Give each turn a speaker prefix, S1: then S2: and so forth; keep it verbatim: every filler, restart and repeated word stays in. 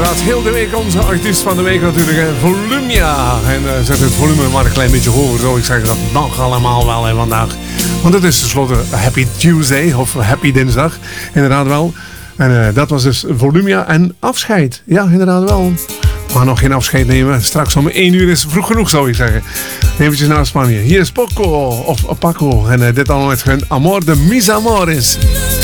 S1: inderdaad heel de week onze artiest van de week natuurlijk, hè, Volumia. En uh, zet het volume maar een klein beetje hoger, zo ik zeg dat nog allemaal wel hè, vandaag. Want het is tenslotte Happy Tuesday of Happy Dinsdag, inderdaad wel. En uh, dat was dus Volumia en afscheid. Ja, inderdaad wel. Maar nog geen afscheid nemen. Straks om één uur is het vroeg genoeg, zou ik zeggen. Eventjes naar Spanje. Hier is Poco of Paco. En uh, dit allemaal met hun Amor de Mis Amores.